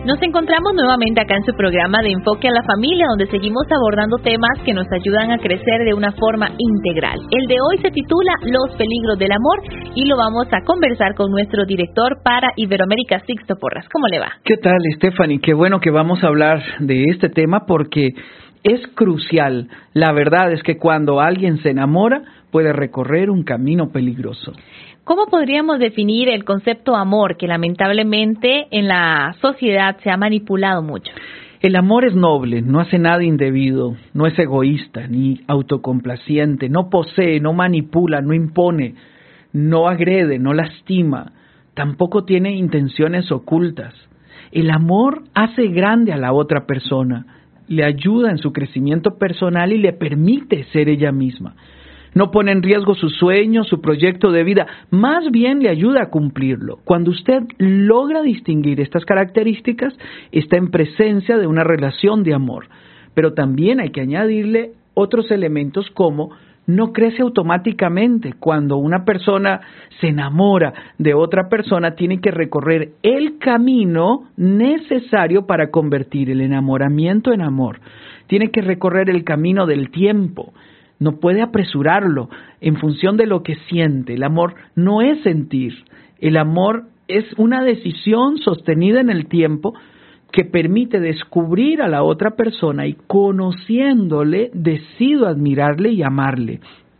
Nos encontramos nuevamente acá en su programa de Enfoque a la Familia, donde seguimos abordando temas que nos ayudan a crecer de una forma integral. El de hoy se titula Los peligros del amor y lo vamos a conversar con nuestro director para Iberoamérica, Sixto Porras. ¿Cómo le va? ¿Qué tal, Stephanie? Qué bueno que vamos a hablar de este tema porque es crucial. La verdad es que cuando alguien se enamora puede recorrer un camino peligroso. ¿Cómo podríamos definir el concepto amor que lamentablemente en la sociedad se ha manipulado mucho? El amor es noble, no hace nada indebido, no es egoísta ni autocomplaciente, no posee, no manipula, no impone, no agrede, no lastima, tampoco tiene intenciones ocultas. El amor hace grande a la otra persona, le ayuda en su crecimiento personal y le permite ser ella misma. No pone en riesgo sus sueños, su proyecto de vida, más bien le ayuda a cumplirlo. Cuando usted logra distinguir estas características, está en presencia de una relación de amor. Pero también hay que añadirle otros elementos como no crece automáticamente. Cuando una persona se enamora de otra persona, tiene que recorrer el camino necesario para convertir el enamoramiento en amor. Tiene que recorrer el camino del tiempo. No puede apresurarlo en función de lo que siente. El amor no es sentir. El amor es una decisión sostenida en el tiempo que permite descubrir a la otra persona y conociéndole, decido admirarle y amarle.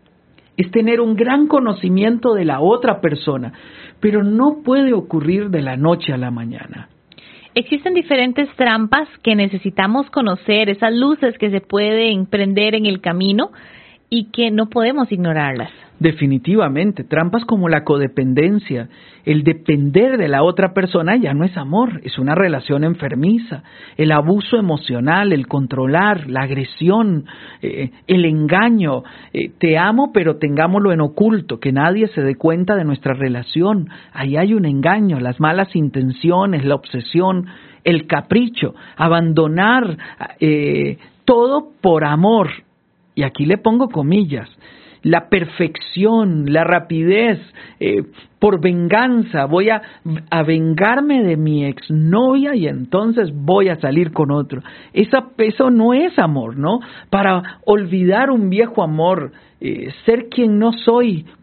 Es tener un gran conocimiento de la otra persona, pero no puede ocurrir de la noche a la mañana. Existen diferentes trampas que necesitamos conocer, esas luces que se pueden prender en el camino y que no podemos ignorarlas. Definitivamente, trampas como la codependencia, el depender de la otra persona ya no es amor, es una relación enfermiza. El abuso emocional, el controlar, la agresión, el engaño. Te amo, pero tengámoslo en oculto, que nadie se dé cuenta de nuestra relación. Ahí hay un engaño, las malas intenciones, la obsesión, el capricho, abandonar todo por amor. Y aquí le pongo comillas, la perfección, la rapidez, por venganza, voy a vengarme de mi exnovia y entonces voy a salir con otro. Eso no es amor, ¿no? Para olvidar un viejo amor, ser quien no soy,